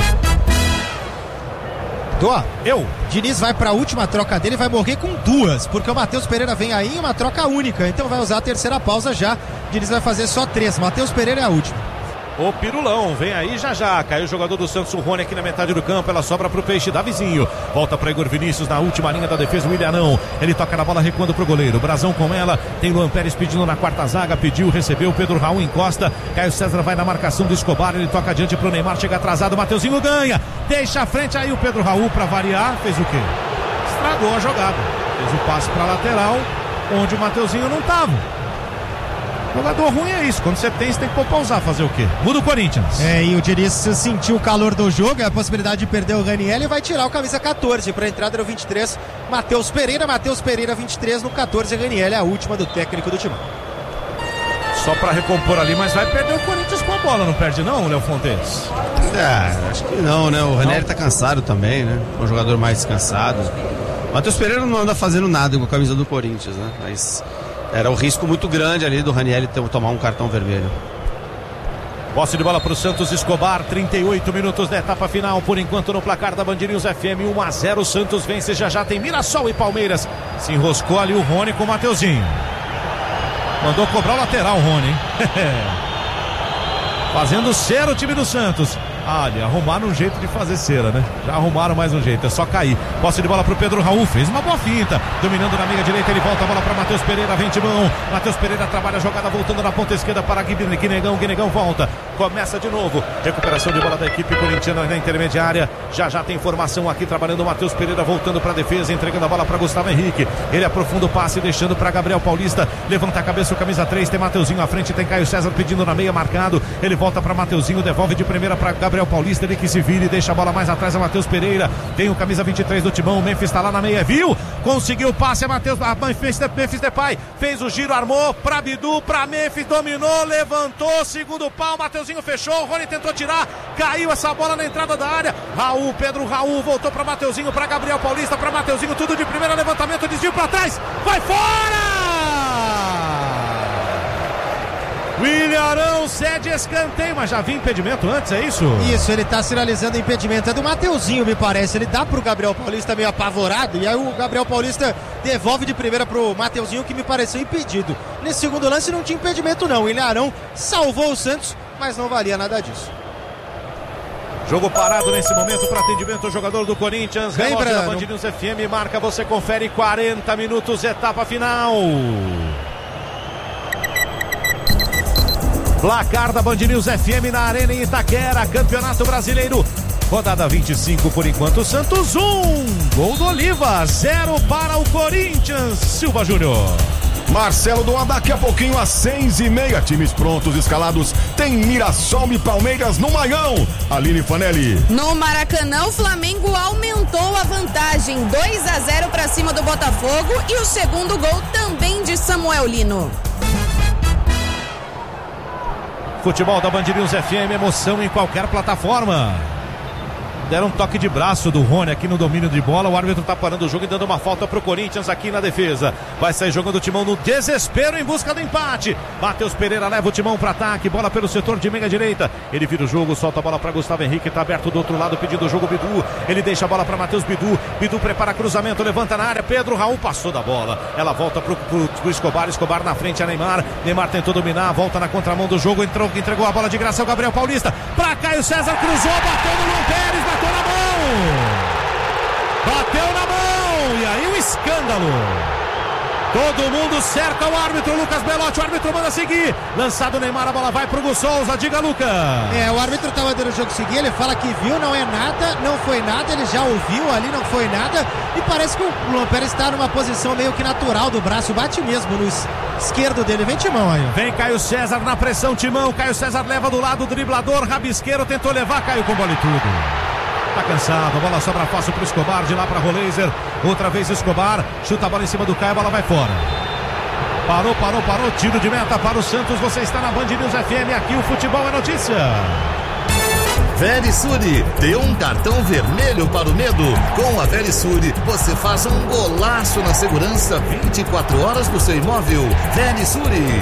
Diniz vai para a última troca dele e vai morrer com duas, porque o Matheus Pereira vem aí em uma troca única, então vai usar a terceira pausa já. Diniz vai fazer só 3, Matheus Pereira é a última. O Pirulão vem aí já. Caiu o jogador do Santos, o Rony aqui na metade do campo. Ela sobra pro Peixe, Davizinho. Volta para Igor Vinícius na última linha da defesa. O Ilharão. Ele toca na bola recuando pro goleiro. Brazão com ela. Tem Luan Pérez pedindo na quarta zaga. Pediu, recebeu. Pedro Raul encosta. Caio César vai na marcação do Escobar. Ele toca adiante pro Neymar. Chega atrasado. Mateuzinho ganha. Deixa a frente aí o Pedro Raul para variar. Fez o quê? Estragou a jogada. Fez o passe para lateral, onde o Mateuzinho não tava. Jogador ruim é isso, quando você tem que pausar, fazer o quê? Muda o Corinthians. E o Diniz sentiu o calor do jogo, a possibilidade de perder o Ranieri, e vai tirar o camisa 14 para a entrada no 23, Matheus Pereira 23 no 14, Ranieri, a última do técnico do time. Só para recompor ali, mas vai perder o Corinthians com a bola, não perde não, Léo Fontes? Acho que não, né? O Ranieri tá cansado também, né? Um jogador mais descansado. Matheus Pereira não anda fazendo nada com a camisa do Corinthians, né? Mas era um risco muito grande ali do Ranieri tomar um cartão vermelho. Posse de bola para o Santos, Escobar, 38 minutos da etapa final, por enquanto no placar da Band News FM, 1-0, o Santos vence, já tem Mirassol e Palmeiras. Se enroscou ali o Rony com o Mateuzinho. Mandou cobrar o lateral, Rony, hein? Fazendo cera o time do Santos. Ali, arrumaram um jeito de fazer cera, né? Já arrumaram mais um jeito, é só cair. Posse de bola pro Pedro Raul, fez uma boa finta. Dominando na meia direita, ele volta a bola para Matheus Pereira, vem Timão. Matheus Pereira trabalha a jogada, voltando na ponta esquerda para Guinegão volta. Começa de novo. Recuperação de bola da equipe corintiana na intermediária. Já tem formação aqui, trabalhando o Matheus Pereira, voltando para a defesa, entregando a bola para Gustavo Henrique. Ele aprofunda o passe, deixando para Gabriel Paulista. Levanta a cabeça, o camisa 3, tem Mateuzinho à frente, tem Caio César pedindo na meia, marcado. Ele volta para Mateuzinho, devolve de primeira para Gabriel Paulista, ele que se vira e deixa a bola mais atrás a Matheus Pereira. Tem o camisa 23 do Timão, o Memphis está lá na meia, viu? Conseguiu o passe, Memphis Depay fez o giro, armou para Bidu, para Memphis, dominou, levantou, segundo pau, Mateuzinho fechou, o Rony tentou tirar, caiu essa bola na entrada da área. Pedro Raul voltou para Mateuzinho, para Gabriel Paulista, para Mateuzinho, tudo de primeira, levantamento, desvio para trás, vai fora! William Arão cede escanteio, mas já havia impedimento antes, é isso? Isso, ele tá sinalizando impedimento, é do Mateuzinho, me parece. Ele dá pro Gabriel Paulista meio apavorado, e aí o Gabriel Paulista devolve de primeira pro Mateuzinho, que me pareceu impedido. Nesse segundo lance não tinha impedimento não, William Arão salvou o Santos, mas não valia nada disso. Jogo parado nesse momento para atendimento ao jogador do Corinthians. Lembra da Band News FM, marca, você confere, 40 minutos, etapa final. Placar da Band News FM na Arena em Itaquera, Campeonato Brasileiro, rodada 25 por enquanto, Santos 1, gol do Oliva, 0 para o Corinthians, Silva Júnior. Marcelo Doan, daqui a pouquinho às 6h30, times prontos, escalados, tem Mirassol e Palmeiras no Maião. Aline Fanelli. No Maracanã, o Flamengo aumentou a vantagem, 2-0 para cima do Botafogo, e o segundo gol também de Samuel Lino. Futebol da Band News FM, emoção em qualquer plataforma. Deram um toque de braço do Rony aqui no domínio de bola. O árbitro tá parando o jogo e dando uma falta pro Corinthians aqui na defesa. Vai sair jogando o Timão no desespero em busca do empate. Matheus Pereira leva o Timão para ataque. Bola pelo setor de meia direita. Ele vira o jogo, solta a bola para Gustavo Henrique. Tá aberto do outro lado pedindo o jogo Bidu. Ele deixa a bola para Matheus Bidu. Bidu prepara cruzamento, levanta na área. Pedro Raul passou da bola. Ela volta pro Escobar. Escobar na frente a Neymar. Neymar tentou dominar, volta na contramão do jogo. Entregou a bola de graça ao Gabriel Paulista. Para Caio César, cruzou, bateu no Luan Pérez, bateu na mão, e aí um escândalo. Todo mundo cerca o árbitro Lucas Belotti, o árbitro manda seguir. Lançado o Neymar, a bola vai pro Gus Souza, diga Lucas. O árbitro tava dando o jogo seguir, ele fala que viu, não é nada, não foi nada, ele já ouviu ali, não foi nada. E parece que o Luan Pérez está numa posição meio que natural do braço, bate mesmo no esquerdo dele, vem Timão aí. Vem Caio César na pressão, Timão, Caio César leva do lado, driblador, rabisqueiro, tentou levar, Caio com bola e tudo. Tá cansado, a bola sobra fácil pro Escobar, de lá pra Roleiser, outra vez Escobar, chuta a bola em cima do Caio, a bola vai fora. Parou, tiro de meta para o Santos, você está na Band News FM, aqui o futebol é notícia. Verisure, deu um cartão vermelho para o medo. Com a Verisure, você faz um golaço na segurança 24 horas do seu imóvel. Verisure.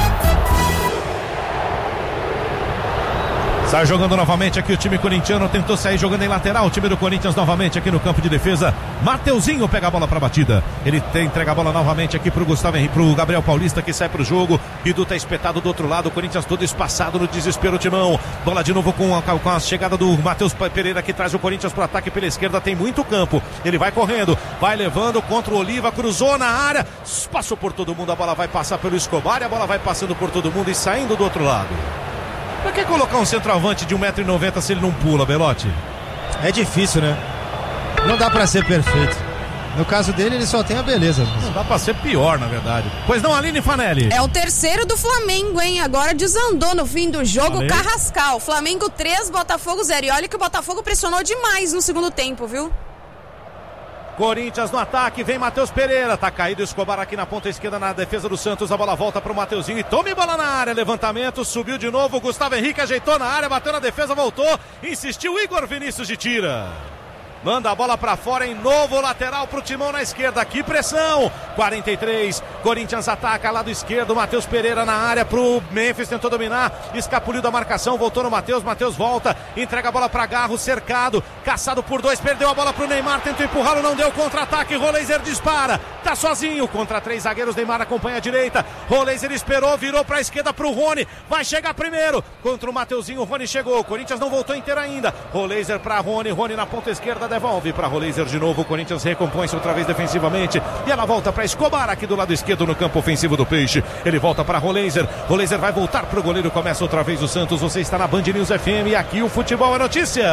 Sai jogando novamente aqui o time corintiano, tentou sair jogando em lateral, o time do Corinthians novamente aqui no campo de defesa. Mateuzinho pega a bola pra batida, ele entrega a bola novamente aqui pro Gustavo Henrique, pro Gabriel Paulista que sai pro jogo. Bidu tá espetado do outro lado, o Corinthians todo espaçado no desespero, Timão. Bola de novo com a chegada do Matheus Pereira que traz o Corinthians pro ataque pela esquerda, tem muito campo, ele vai correndo, vai levando contra o Oliva, cruzou na área, passou por todo mundo, a bola vai passar pelo Escobar e a bola vai passando por todo mundo e saindo do outro lado. Pra que colocar um centroavante de 1,90 m se ele não pula, Belotti? É difícil, né? Não dá pra ser perfeito. No caso dele, ele só tem a beleza. Não dá pra ser pior, na verdade. Pois não, Aline Fanelli? É o terceiro do Flamengo, hein? Agora desandou no fim do jogo, Carrascal. Flamengo 3, Botafogo 0. E olha que o Botafogo pressionou demais no segundo tempo, viu? Corinthians no ataque, vem Matheus Pereira, tá caído o Escobar aqui na ponta esquerda na defesa do Santos, a bola volta pro Mateuzinho e tome bola na área, levantamento, subiu de novo, Gustavo Henrique ajeitou na área, bateu na defesa, voltou, insistiu, Igor Vinícius de tira. Manda a bola pra fora em novo lateral pro Timão na esquerda. Que pressão! 43. Corinthians ataca lado esquerdo. Matheus Pereira na área pro Memphis. Tentou dominar. Escapuliu da marcação. Voltou no Matheus. Matheus volta. Entrega a bola pra Garro. Cercado. Caçado por dois. Perdeu a bola pro Neymar. Tentou empurrá-lo. Não deu. Contra-ataque. Roleiser dispara. Tá sozinho. Contra 3 zagueiros. Neymar acompanha a direita. Roleiser esperou. Virou pra esquerda pro Rony. Vai chegar primeiro. Contra o Mateuzinho. O Rony chegou. O Corinthians não voltou inteiro ainda. Roleiser pra Rony. Rony na ponta esquerda. Devolve para Roleiser de novo, o Corinthians recompõe-se outra vez defensivamente e ela volta para Escobar aqui do lado esquerdo no campo ofensivo do Peixe. Ele volta para Roleiser vai voltar para o goleiro, começa outra vez o Santos. Você está na Band News FM e aqui o futebol é notícia.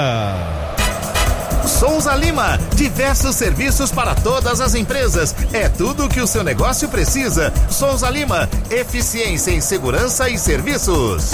Souza Lima, diversos serviços para todas as empresas. É tudo o que o seu negócio precisa. Souza Lima, eficiência em segurança e serviços.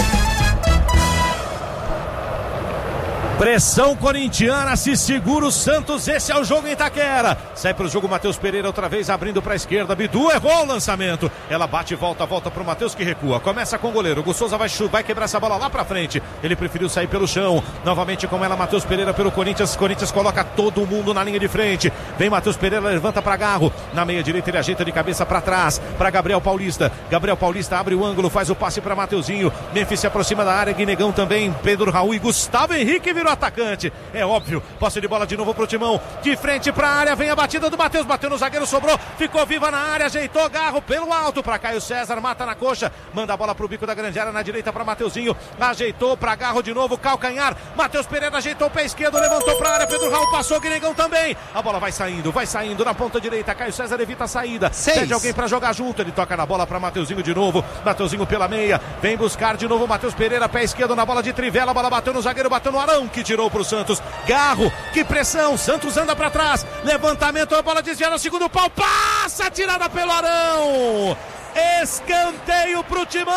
Pressão corintiana, se segura o Santos, esse é o jogo em Itaquera. Sai pro jogo Matheus Pereira outra vez, abrindo pra esquerda, Bidu errou o lançamento. Ela bate e volta pro Matheus que recua. Começa com o goleiro, o Gus Souza vai quebrar essa bola lá pra frente. Ele preferiu sair pelo chão. Novamente com ela, Matheus Pereira pelo Corinthians. Corinthians coloca todo mundo na linha de frente. Vem Matheus Pereira, levanta pra Garro. Na meia direita ele ajeita de cabeça pra trás, pra Gabriel Paulista. Gabriel Paulista abre o ângulo, faz o passe pra Mateuzinho. Memphis se aproxima da área, Guinegão também, Pedro Raul e Gustavo Henrique virou atacante, é óbvio, posse de bola de novo pro Timão, de frente pra área, vem a batida do Matheus, bateu no zagueiro, sobrou, ficou viva na área, ajeitou Garro pelo alto pra Caio César, mata na coxa, manda a bola pro bico da grande área na direita pra Mateuzinho, ajeitou pra Garro de novo, calcanhar, Matheus Pereira ajeitou o pé esquerdo, levantou pra área, Pedro Raul passou, Guinegão também, a bola vai saindo na ponta direita, Caio César evita a saída, pede alguém pra jogar junto, ele toca na bola pra Mateuzinho de novo, Mateuzinho pela meia, vem buscar de novo Matheus Pereira, pé esquerdo na bola de trivela, a bola bateu no zagueiro, bateu no Arão, que tirou pro Santos, Garro, que pressão, Santos anda pra trás, levantamento, a bola desviada no segundo pau, passa, tirada pelo Arão, escanteio pro Timão.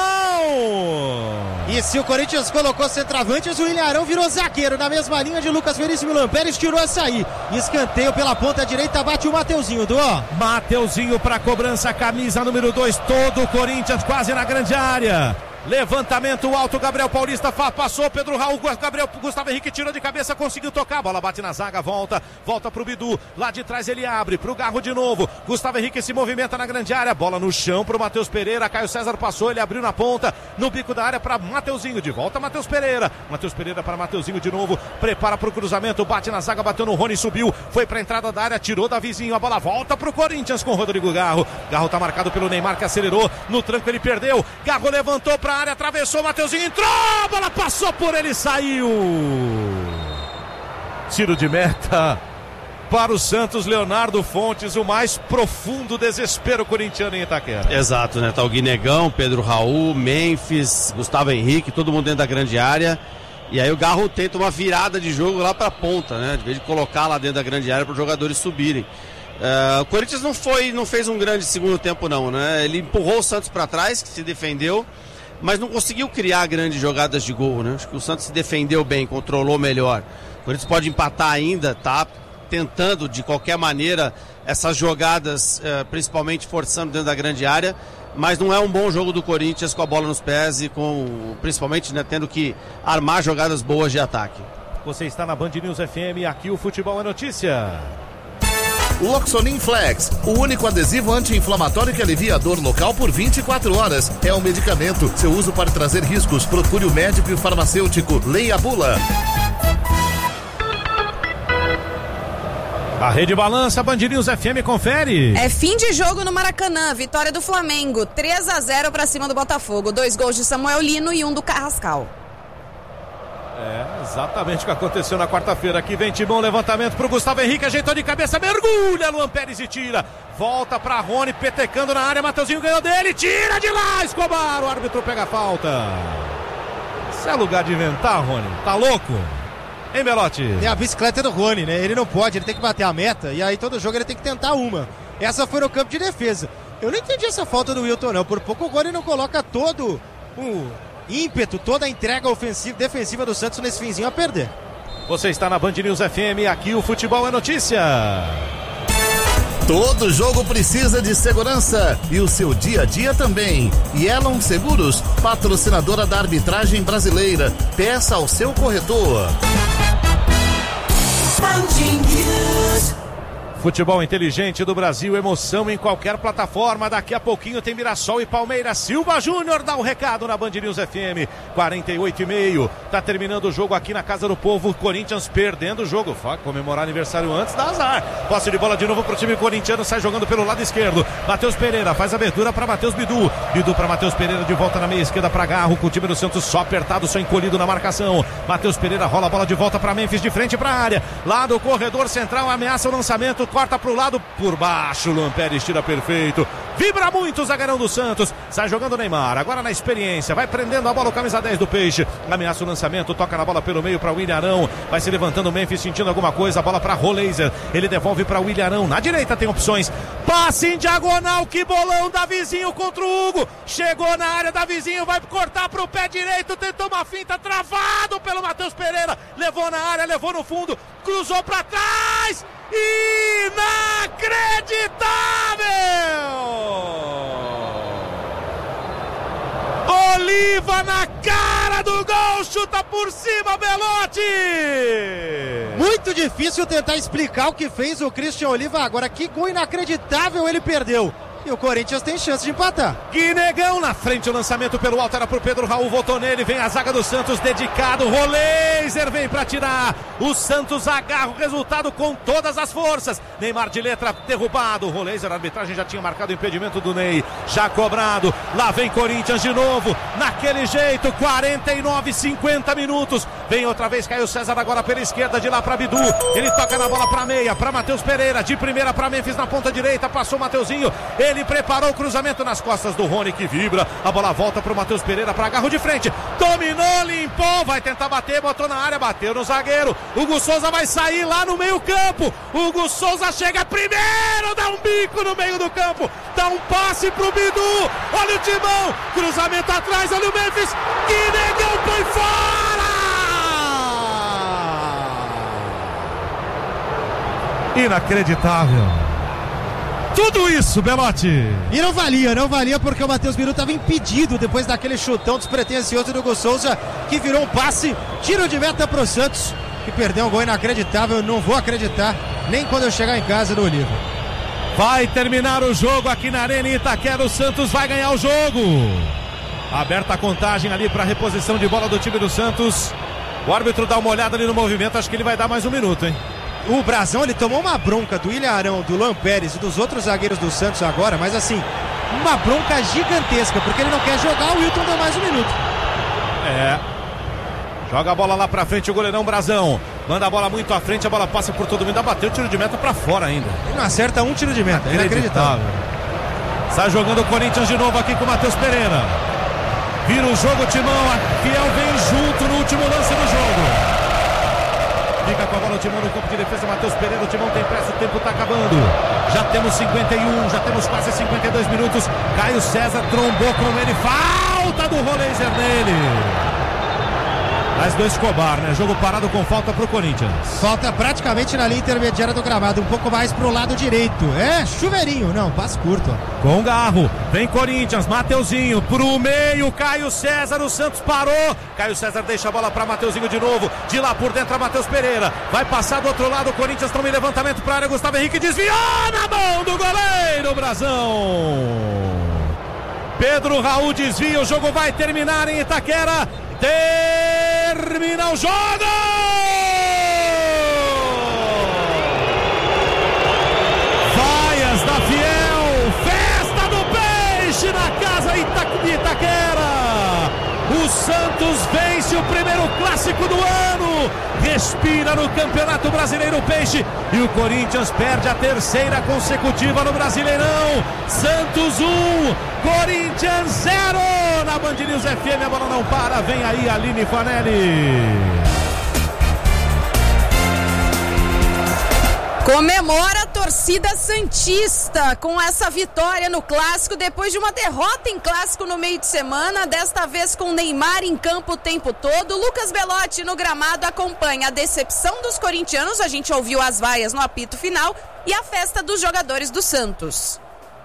E se o Corinthians colocou centroavantes, o William Arão virou zagueiro, na mesma linha de Lucas Veríssimo, Luan Pérez tirou a sair, escanteio pela ponta direita, bate o Mateuzinho, Mateuzinho pra cobrança, camisa número 2, todo o Corinthians quase na grande área. Levantamento alto, Gabriel Paulista passou, Pedro Raul, Gustavo Henrique tirou de cabeça, conseguiu tocar, bola bate na zaga, volta pro Bidu, lá de trás ele abre, pro Garro de novo, Gustavo Henrique se movimenta na grande área, bola no chão pro Matheus Pereira, Caio César passou, ele abriu na ponta, no bico da área pra Mateuzinho, de volta Matheus Pereira para Mateuzinho de novo, prepara pro cruzamento, bate na zaga, bateu no Rony, subiu, foi pra entrada da área, tirou Davizinho, a bola volta pro Corinthians com o Rodrigo Garro tá marcado pelo Neymar que acelerou, no tranco ele perdeu, Garro levantou pra área, atravessou, Mateuzinho entrou, a bola passou por ele, saiu. Tiro de meta para o Santos, Leonardo Fontes, o mais profundo desespero corintiano em Itaquera. Exato, né? Tá o Guinegão, Pedro Raul, Memphis, Gustavo Henrique, todo mundo dentro da grande área. E aí o Garro tenta uma virada de jogo lá pra ponta, né? De vez de colocar lá dentro da grande área para os jogadores subirem. O Corinthians não fez um grande segundo tempo não, né? Ele empurrou o Santos para trás, que se defendeu, mas não conseguiu criar grandes jogadas de gol, né? Acho que o Santos se defendeu bem, controlou melhor. O Corinthians pode empatar ainda, tá tentando de qualquer maneira essas jogadas, principalmente forçando dentro da grande área, mas não é um bom jogo do Corinthians com a bola nos pés e principalmente, né, tendo que armar jogadas boas de ataque. Você está na Band News FM, aqui o Futebol é Notícia. Loxonin Flex, o único adesivo anti-inflamatório que alivia a dor local por 24 horas. É um medicamento. Seu uso pode trazer riscos. Procure o médico e o farmacêutico. Leia a bula. A Rede Balança, Band News FM, confere. É fim de jogo no Maracanã, vitória do Flamengo, 3-0 pra cima do Botafogo. 2 gols de Samuel Lino e 1 do Carrascal. É exatamente o que aconteceu na quarta-feira. Aqui vem Timão, levantamento pro Gustavo Henrique, ajeitou de cabeça, mergulha, Luan Pérez e tira. Volta pra Rony, petecando na área, Mateuzinho ganhou dele, tira de lá, Escobar, o árbitro pega a falta. Isso é lugar de inventar, Rony, tá louco? Hein, Belotti? É a bicicleta do Rony, né? Ele não pode, ele tem que bater a meta, e aí todo jogo ele tem que tentar uma. Essa foi no campo de defesa. Eu não entendi essa falta do Wilton, não. Por pouco o Rony não coloca todo o ímpeto, toda a entrega ofensiva, defensiva do Santos nesse finzinho a perder. Você está na Band News FM, aqui o Futebol é Notícia. Todo jogo precisa de segurança e o seu dia a dia também. Yellow Seguros, patrocinadora da arbitragem brasileira. Peça ao seu corretor. Futebol inteligente do Brasil, emoção em qualquer plataforma. Daqui a pouquinho tem Mirassol e Palmeiras. Silva Júnior dá o recado na Band News FM, 48,5. Tá terminando o jogo aqui na Casa do Povo. Corinthians perdendo o jogo. Vai comemorar aniversário antes, dá azar. Posse de bola de novo pro time corintiano, sai jogando pelo lado esquerdo. Matheus Pereira faz abertura para Matheus Bidu. Bidu para Matheus Pereira, de volta na meia esquerda para Garro, com o time do Santos só apertado, só encolhido na marcação. Matheus Pereira rola a bola de volta para Memphis, de frente para a área. Lá do corredor central, ameaça o lançamento. Corta pro lado, por baixo, Luan Pérez tira perfeito, vibra muito o zagueirão do Santos, sai jogando o Neymar, agora na experiência, vai prendendo a bola o camisa 10 do Peixe, ameaça o lançamento, toca na bola pelo meio para o William Arão, vai se levantando o Memphis sentindo alguma coisa, a bola para Roleiser, ele devolve para o William Arão, na direita tem opções, passe em diagonal, que bolão, Davizinho contra o Hugo, chegou na área, Davizinho vai cortar pro pé direito, tentou uma finta, travado pelo Matheus Pereira, levou na área, levou no fundo, cruzou para trás, inacreditável! Oliva na cara do gol, chuta por cima, Belotti! Muito difícil tentar explicar o que fez o Christian Oliva agora, que gol inacreditável ele perdeu. E o Corinthians tem chance de empatar. Guinegão na frente, o lançamento pelo alto era pro Pedro Raul, voltou nele, vem a zaga do Santos dedicado, Roleiser vem pra tirar, o Santos agarra o resultado com todas as forças, Neymar de letra derrubado, Roleiser, a arbitragem já tinha marcado o impedimento do Ney, já cobrado, lá vem Corinthians de novo, naquele jeito, 49, 50 minutos, vem outra vez Caio César agora pela esquerda, de lá pra Bidu, ele toca na bola pra meia, pra Matheus Pereira, de primeira pra Memphis na ponta direita, passou o Mateuzinho, ele preparou o cruzamento nas costas do Rony, que vibra, a bola volta pro Matheus Pereira, pra Garro de frente, dominou, limpou, vai tentar bater, botou na área, bateu no zagueiro, Hugo Souza vai sair lá no meio campo, Hugo Souza chega primeiro, dá um bico no meio do campo, dá um passe pro Bidu, olha o Timão, cruzamento atrás, olha o Memphis, Guinegão põe fora! Inacreditável! Tudo tudo isso, Belotti. E não valia porque o Matheus Biru estava impedido depois daquele chutão despretensioso do Hugo Souza, que virou um passe, tiro de meta pro Santos, que perdeu um gol inacreditável. Eu não vou acreditar nem quando eu chegar em casa do Oliva. Vai terminar o jogo aqui na Arena Itaquera, o Santos vai ganhar o jogo. Aberta a contagem ali para reposição de bola do time do Santos. O árbitro dá uma olhada ali no movimento, acho que ele vai dar mais um minuto, hein? O Brazão, ele tomou uma bronca do William Arão, do Luan Pérez e dos outros zagueiros do Santos agora, mas assim, uma bronca gigantesca, porque ele não quer jogar, o Wilton dá mais um minuto. Joga a bola lá pra frente o goleirão Brazão. Manda a bola muito à frente, a bola passa por todo mundo, ainda bateu o tiro de meta pra fora ainda. Ele não acerta um tiro de meta, inacreditável. Sai jogando o Corinthians de novo aqui com o Matheus Pereira. Vira o jogo, Timão, a Fiel vem junto no último lance do jogo. Fica com a bola o Timão no campo de defesa, Matheus Pereira, o Timão tem pressa, o tempo tá acabando. Já temos 51, já temos quase 52 minutos. Caio César trombou com ele, falta do Roleiser nele. Mais dois Escobar, né? Jogo parado com falta pro Corinthians. Falta praticamente na linha intermediária do gramado, um pouco mais pro lado direito. É, chuveirinho, não, passe curto. Com Garro, vem Corinthians, Mateuzinho pro meio, Caio César, o Santos parou. Caio César deixa a bola pra Mateuzinho de novo. De lá por dentro a Matheus Pereira. Vai passar do outro lado, o Corinthians toma em levantamento pra área. Gustavo Henrique desviou na mão do goleiro Brazão. Pedro Raul desvia, o jogo vai terminar em Itaquera. Termina o jogo! Vaias da Fiel, festa do peixe na casa de Itaquera. O Santos vence o primeiro clássico do ano, respira no Campeonato Brasileiro Peixe e o Corinthians perde a terceira consecutiva no Brasileirão. Santos 1, Corinthians 0. Na Band News FM, a bola não para, vem aí a Aline Fanelli. Comemora a torcida santista com essa vitória no Clássico, depois de uma derrota em Clássico no meio de semana, desta vez com Neymar em campo o tempo todo. Lucas Belotti no gramado acompanha a decepção dos corintianos, a gente ouviu as vaias no apito final, e a festa dos jogadores do Santos.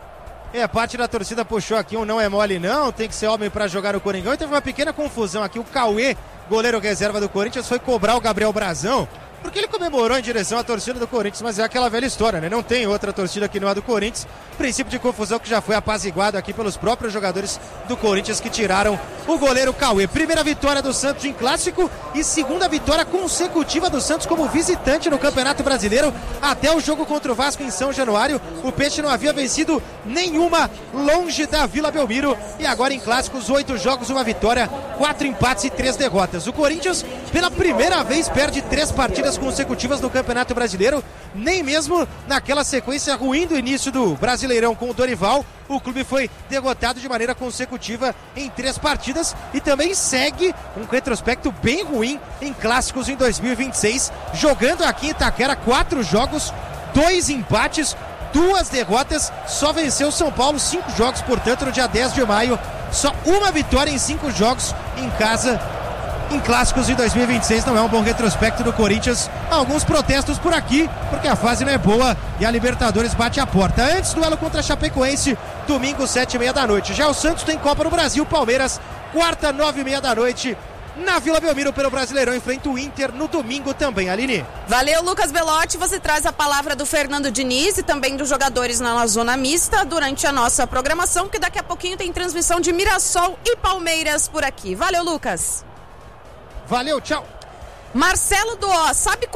Parte da torcida puxou aqui um não é mole não, tem que ser homem para jogar o Coringão, e teve uma pequena confusão aqui. O Cauê, goleiro reserva do Corinthians, foi cobrar o Gabriel Brazão, porque ele comemorou em direção à torcida do Corinthians, mas é aquela velha história, né? Não tem outra torcida que não é do Corinthians. Princípio de confusão que já foi apaziguado aqui pelos próprios jogadores do Corinthians que tiraram o goleiro Cauê. Primeira vitória do Santos em Clássico e segunda vitória consecutiva do Santos como visitante no Campeonato Brasileiro. Até o jogo contra o Vasco em São Januário, o Peixe não havia vencido nenhuma longe da Vila Belmiro. E agora em Clássicos, 8 jogos, 1 vitória, 4 empates e 3 derrotas. O Corinthians, pela primeira vez, perde 3 partidas consecutivas no Campeonato Brasileiro. Nem mesmo naquela sequência ruim do início do Brasileirão com o Dorival, o clube foi derrotado de maneira consecutiva em 3 partidas e também segue um retrospecto bem ruim em Clássicos em 2026, jogando aqui em Itaquera 4 jogos, 2 empates, 2 derrotas, só venceu o São Paulo 5 jogos, portanto no dia 10 de maio, só 1 vitória em 5 jogos em casa. Em Clássicos de 2026 não é um bom retrospecto do Corinthians. Alguns protestos por aqui, porque a fase não é boa e a Libertadores bate a porta. Antes, duelo contra a Chapecoense, domingo, 7h30 da noite. Já o Santos tem Copa do Brasil, Palmeiras, quarta, 9h30 da noite, na Vila Belmiro pelo Brasileirão, enfrenta o Inter no domingo também, Aline. Valeu, Lucas Belotti, você traz a palavra do Fernando Diniz e também dos jogadores na zona mista durante a nossa programação, que daqui a pouquinho tem transmissão de Mirassol e Palmeiras por aqui. Valeu, Lucas. Valeu, tchau. Marcelo Duó, sabe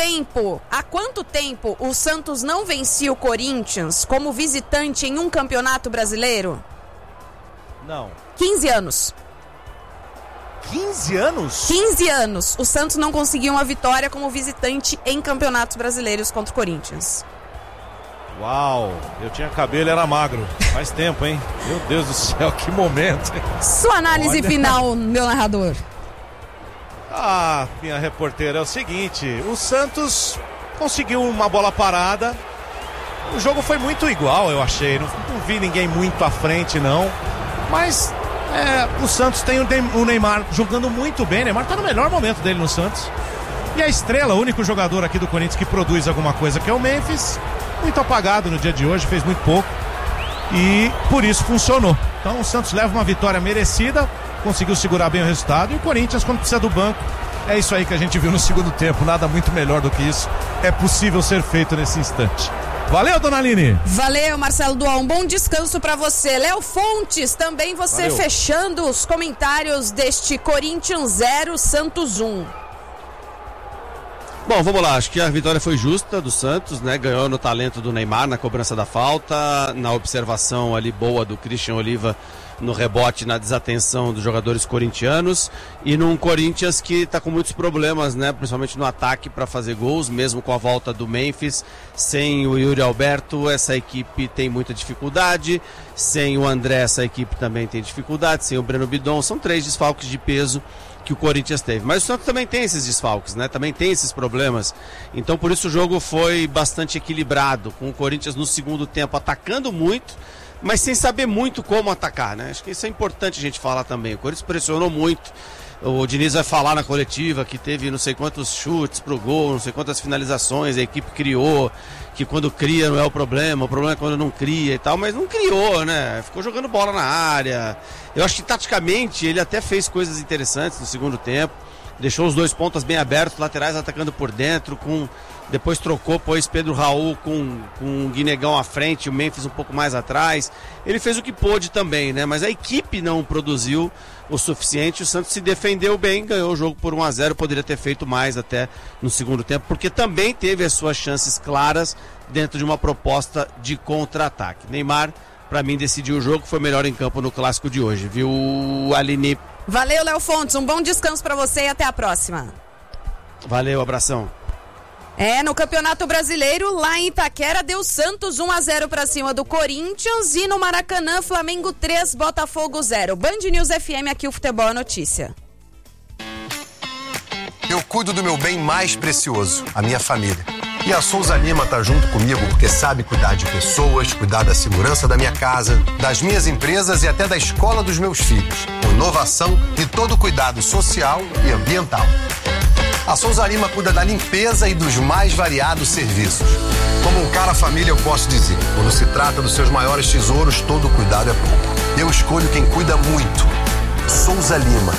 há quanto tempo o Santos não vencia o Corinthians como visitante em um campeonato brasileiro? Não. 15 anos. 15 anos? 15 anos. O Santos não conseguiu uma vitória como visitante em campeonatos brasileiros contra o Corinthians. Uau, eu tinha cabelo e era magro. Faz tempo, hein? Meu Deus do céu, que momento. Sua análise final, meu narrador. Minha reporteira, é o seguinte, o Santos conseguiu uma bola parada, o jogo foi muito igual, eu achei, não vi ninguém muito à frente não, mas o Santos tem o Neymar jogando muito bem, o Neymar tá no melhor momento dele no Santos, e a estrela, o único jogador aqui do Corinthians que produz alguma coisa, que é o Memphis, muito apagado no dia de hoje, fez muito pouco e por isso funcionou. Então o Santos leva uma vitória merecida, conseguiu segurar bem o resultado, e o Corinthians, quando precisa do banco, é isso aí que a gente viu no segundo tempo, nada muito melhor do que isso é possível ser feito nesse instante. Valeu, dona Aline. Valeu, Marcelo Dual. Um bom descanso pra você. Léo Fontes, também você. Valeu. Fechando os comentários deste Corinthians 0, Santos 1. Bom, vamos lá. Acho que a vitória foi justa do Santos, né? Ganhou no talento do Neymar, na cobrança da falta, na observação ali boa do Christian Oliva no rebote, na desatenção dos jogadores corintianos, e num Corinthians que está com muitos problemas, né? Principalmente no ataque para fazer gols, mesmo com a volta do Memphis. Sem o Yuri Alberto, essa equipe tem muita dificuldade. Sem o André, essa equipe também tem dificuldade. Sem o Breno Bidon, são 3 desfalques de peso que o Corinthians teve. Mas o Santos também tem esses desfalques, né? Também tem esses problemas. Então por isso o jogo foi bastante equilibrado, com o Corinthians no segundo tempo atacando muito, mas sem saber muito como atacar, né? Acho que isso é importante a gente falar também. O Corinthians pressionou muito. O Diniz vai falar na coletiva que teve não sei quantos chutes pro gol, não sei quantas finalizações a equipe criou, que quando cria não é o problema é quando não cria e tal, mas não criou, né? Ficou jogando bola na área. Eu acho que taticamente ele até fez coisas interessantes no segundo tempo, deixou os 2 pontas bem abertos, laterais atacando por dentro, depois trocou, pôs Pedro Raul com o Guinegão à frente, o Memphis um pouco mais atrás. Ele fez o que pôde também, né? Mas a equipe não produziu o suficiente. O Santos se defendeu bem, ganhou o jogo por 1-0, poderia ter feito mais até no segundo tempo, porque também teve as suas chances claras dentro de uma proposta de contra-ataque. Neymar, para mim, decidiu o jogo, foi melhor em campo no clássico de hoje, viu, Aline? Valeu, Léo Fontes, um bom descanso para você e até a próxima. Valeu, abração. No Campeonato Brasileiro, lá em Itaquera, deu Santos 1-0 para cima do Corinthians, e no Maracanã, Flamengo 3, Botafogo 0. Band News FM, aqui o Futebol é Notícia. Eu cuido do meu bem mais precioso, a minha família. E a Souza Lima tá junto comigo porque sabe cuidar de pessoas, cuidar da segurança da minha casa, das minhas empresas e até da escola dos meus filhos. Com inovação e todo cuidado social e ambiental. A Souza Lima cuida da limpeza e dos mais variados serviços. Como um cara família, eu posso dizer, quando se trata dos seus maiores tesouros, todo cuidado é pouco. Eu escolho quem cuida muito. Souza Lima.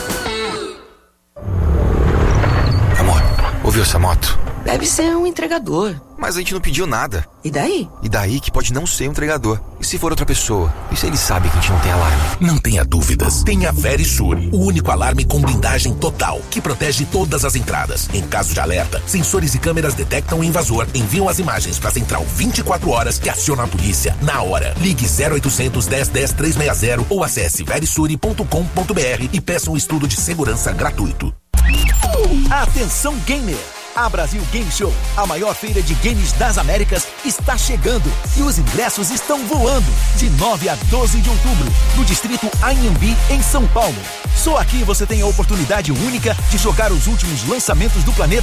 Amor, ouviu essa moto? Deve ser um entregador. Mas a gente não pediu nada. E daí? E daí que pode não ser um entregador. E se for outra pessoa? E se ele sabe que a gente não tem alarme? Não tenha dúvidas. Tenha Verisur, o único alarme com blindagem total, que protege todas as entradas. Em caso de alerta, sensores e câmeras detectam o invasor, enviam as imagens para a central 24 horas que aciona a polícia na hora. Ligue 0800 10 10 360 ou acesse verisure.com.br e peça um estudo de segurança gratuito. Atenção gamer! A Brasil Game Show, a maior feira de games das Américas, está chegando e os ingressos estão voando. De 9 a 12 de outubro, no distrito Anhembi, em São Paulo. Só aqui você tem a oportunidade única de jogar os últimos lançamentos do planeta